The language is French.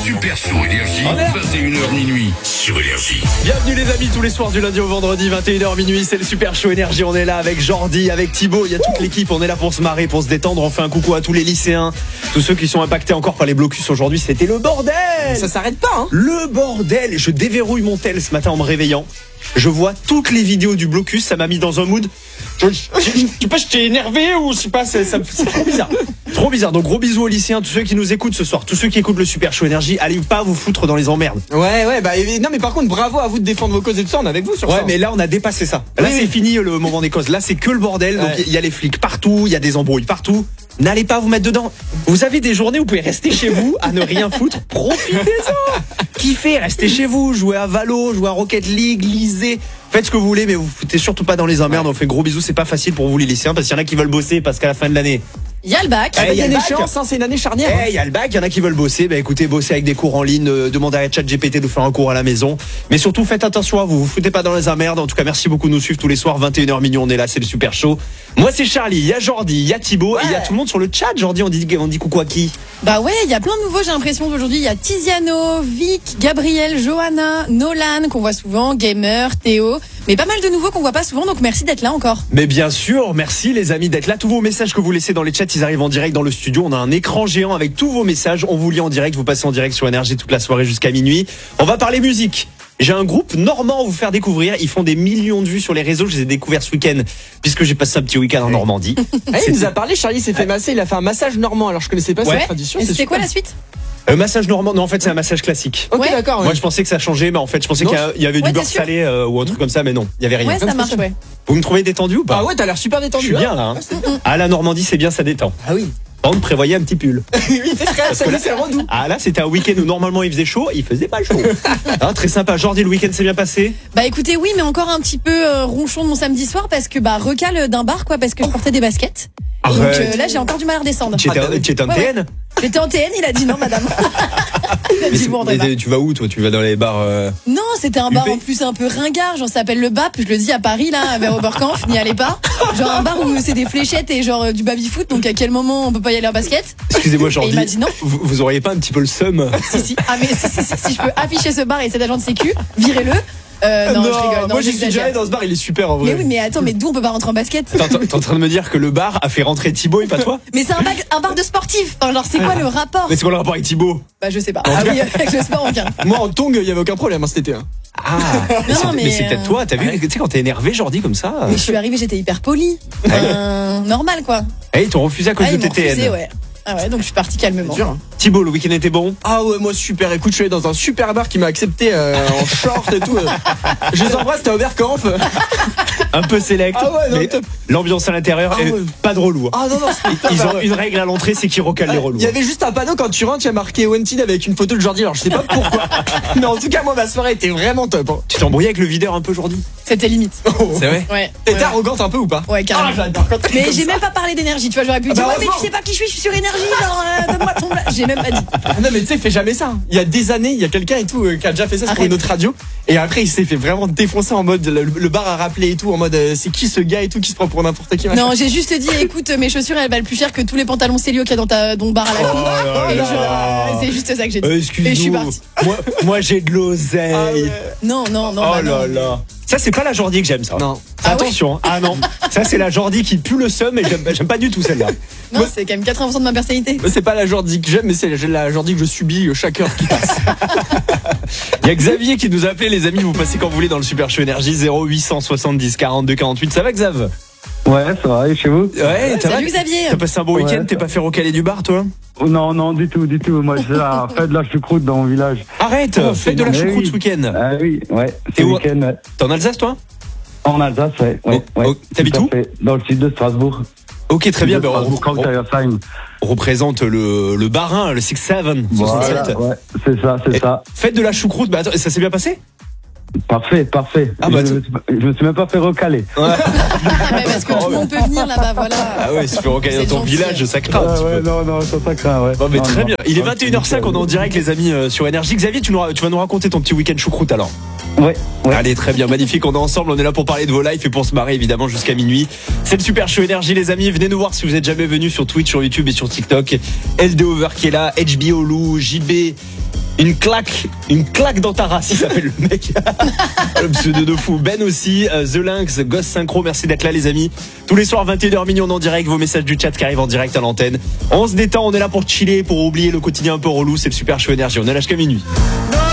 Super Show Énergie, 21h minuit sur Énergie. Bienvenue les amis, tous les soirs du lundi au vendredi, 21h minuit, c'est le Super Show Énergie. On est là avec Jordi, avec Thibaut, il y a toute l'équipe, on est là pour se marrer, pour se détendre. On fait un coucou à tous les lycéens, tous ceux qui sont impactés encore par les blocus aujourd'hui. C'était le bordel. Ça s'arrête pas, hein. Le bordel. Je déverrouille mon tel ce matin en me réveillant. Je vois toutes les vidéos du blocus, ça m'a mis dans un mood. Je sais pas, j'étais énervé ou je sais pas, c'est trop bizarre. Trop bizarre. Donc gros bisous aux lycéens, tous ceux qui nous écoutent ce soir, tous ceux qui écoutent le Super Show Énergie, allez pas vous foutre dans les emmerdes. Ouais, non mais par contre bravo à vous de défendre vos causes et tout ça, on est avec vous sur ça. Ouais, mais là on a dépassé ça. Là c'est fini le moment des causes. Là c'est que le bordel. Donc il y a les flics partout, il y a des embrouilles partout. N'allez pas vous mettre dedans. Vous avez des journées où vous pouvez rester chez vous à ne rien foutre. Profitez-en. Kiffez, restez chez vous, jouez à Valo, jouez à Rocket League, lisez. Faites ce que vous voulez, mais vous foutez surtout pas dans les emmerdes. On fait gros bisous, c'est pas facile pour vous les lycéens parce qu'il y en a qui veulent bosser parce qu'à la fin de l'année, il y a le bac. Il y a une échéance, c'est une année charnière. Il y a le bac, il y en a qui veulent bosser. Bah écoutez, bossez avec des cours en ligne, demandez à ChatGPT de faire un cours à la maison. Mais surtout, faites attention à vous, vous foutez pas dans les emmerdes. En tout cas, merci beaucoup de nous suivre tous les soirs, 21h minuit, on est là, c'est le Super Show. Moi c'est Charlie, il y a Jordi, il y a Thibaut, et il y a tout le monde sur le chat. Jordi, on dit coucou à qui? Bah ouais, il y a plein de nouveaux, j'ai l'impression d'aujourd'hui. Il y a Tiziano, Vic, Gabriel, Johanna, Nolan, qu'on voit souvent, Gamer, Théo. Mais pas mal de nouveaux qu'on voit pas souvent, donc merci d'être là encore. Mais bien sûr, merci les amis d'être là. Tous vos messages que vous laissez dans les chats, ils arrivent en direct dans le studio. On a un écran géant avec tous vos messages. On vous lit en direct, vous passez en direct sur Énergie toute la soirée jusqu'à minuit. On va parler musique. J'ai un groupe normand à vous faire découvrir. Ils font des millions de vues sur les réseaux. Je les ai découverts ce week-end puisque j'ai passé un petit week-end en Normandie. Il nous a parlé, Charlie s'est fait masser, il a fait un massage normand. Alors je connaissais pas cette tradition. Et c'était quoi la suite? Massage normand, non en fait c'est un massage classique. Ok, d'accord. Moi je pensais que ça changeait, mais en fait je pensais qu'il y avait du beurre salé ou un truc comme ça, mais non, il y avait rien. Ouais, ça marche, ouais. Vous me trouvez détendu ou pas? Ah ouais, t'as l'air super détendu. Je suis bien là. Ah la Normandie c'est bien, ça détend. Ah oui. Par contre, prévoyez un petit pull. Oui, c'est vrai, ça c'est redou. Ah là c'était un week-end où normalement il faisait chaud, il faisait pas chaud. Très sympa. Jordi, le week-end s'est bien passé? Bah écoutez, oui, mais encore un petit peu ronchon de mon samedi soir parce que recal d'un bar quoi, parce que je portais des baskets. Donc là j'ai encore du mal à redescendre. Tu étais en TN? J'étais en TN, il a dit non madame. Tu vas où toi? Tu vas dans les bars Non, c'était un bar en plus un peu ringard, genre ça s'appelle le BAP, je le dis à Paris là, vers Oberkampf, n'y allez pas. Genre un bar où c'est des fléchettes et genre du baby-foot, donc à quel moment on peut pas y aller en basket? Excusez-moi Jordi. Et il m'a dit non. Vous auriez pas un petit peu le seum? Si. Ah mais si je peux afficher ce bar et cet agent de sécu, virez-le. Non, je rigole. Non, moi je suis déjà allé dans ce bar, il est super en vrai. Mais oui, mais attends, mais d'où on peut pas rentrer en basket? T'es en train de me dire que le bar a fait rentrer Thibaut et pas toi? Mais c'est un bar de sportifs. Enfin, genre c'est quoi le rapport? Mais c'est quoi le rapport avec Thibaut? Bah je sais pas. Ah oui, avec le sport aucun. Moi en tongue, il y avait aucun problème cet été. Ah, mais c'est peut-être toi, t'as vu, tu sais quand t'es énervé Jordi comme ça. Mais je suis arrivée, j'étais hyper polie. Normal quoi. Eh, ils t'ont refusé à cause de tes TN. Ouais. Ah ouais, donc je suis partie calmement. Thibaut, le week-end était bon? Ah ouais, moi super. Écoute, je suis allé dans un super bar qui m'a accepté en short et tout. Je les embrasse, t'es Oberkampf. Un peu select. Ah ouais, non, mais l'ambiance à l'intérieur est pas de relou. Ah non, ils ont une règle à l'entrée, c'est qu'ils recalent les relous. Il y avait juste un panneau quand tu rentres, il y a marqué Wanted avec une photo de Jordi. Alors je sais pas pourquoi. Mais en tout cas, moi ma soirée était vraiment top. Tu t'es embrouillé avec le videur un peu aujourd'hui? C'était limite. C'est vrai? Ouais. T'étais arrogante un peu ou pas? Ouais, carrément. Ah, j'adore. Mais j'ai même pas parlé d'énergie, tu vois, j'aurais pu dire ouais, mais tu sais pas qui je suis sur énergie, genre donne-moi ton j'ai même pas dit. Non mais tu sais, fais jamais ça. Il y a des années, il y a quelqu'un et tout qui a déjà fait ça pour une autre radio et après il s'est fait vraiment défoncer en mode le bar a rappelé et tout en mode c'est qui ce gars et tout qui se prend pour n'importe qui. Non, j'ai juste dit écoute, mes chaussures elles valent plus cher que tous les pantalons Célio qu'il y a dans le bar à la cour. Et c'est juste ça que j'ai dit. Excuse-nous. Et je suis partie. Moi j'ai de l'oseille. Ah ouais. Non. Oh là là. Ça c'est pas la Jordi que j'aime ça. Non. Attention. Ouais. Ah non. Ça c'est la Jordi qui pue le seum et j'aime pas du tout celle-là. Non, c'est quand même 80% de ma personnalité. C'est pas la Jordi que j'aime, mais c'est la Jordi que je subis chaque heure qui passe. Il y a Xavier qui nous a appelé, les amis, vous passez quand vous voulez dans le Super Show Énergie 0870 42 48. Ça va Xav? Ouais, ça va, et chez vous? Ouais, salut Xavier. T'as passé un bon week-end, t'es pas fait recaler du bar toi? Non, du tout. Moi, j'ai fait de la choucroute dans mon village. Arrête, fais de la choucroute ce week-end. Ah oui, ouais. T'es où? T'es en Alsace toi? En Alsace, ouais. T'habites où? Dans le sud de Strasbourg. Ok, très bien. On représente le Barin, le 6-7. Voilà, ouais, c'est ça. Faites de la choucroute, bah attends, ça s'est bien passé? Parfait. Ah bah, je me suis même pas fait recaler. Ouais. Mais parce que tout le monde peut venir là-bas, voilà. Ah ouais, si tu fais recaler dans ton village, ça craint un petit peu. Non, ça craint, ouais. Bon, mais très bien. Il est 21h05, on est en direct, les amis, sur Énergie. Xavier, tu vas nous raconter ton petit week-end choucroute alors. Ouais. Allez, très bien, magnifique. On est ensemble, on est là pour parler de vos lives et pour se marrer évidemment jusqu'à minuit. C'est le Super Show Énergie, les amis. Venez nous voir si vous êtes jamais venus sur Twitch, sur YouTube et sur TikTok. LD Over qui est là, HBO Lou, JB. Une claque dans ta race, il s'appelle le mec. Le pseudo de fou. Ben aussi, The Lynx, Ghost Synchro, merci d'être là les amis. Tous les soirs 21h minuit en direct, vos messages du chat qui arrivent en direct à l'antenne. On se détend, on est là pour chiller, pour oublier le quotidien un peu relou, c'est le Super Show Énergie. On est là jusqu'à minuit.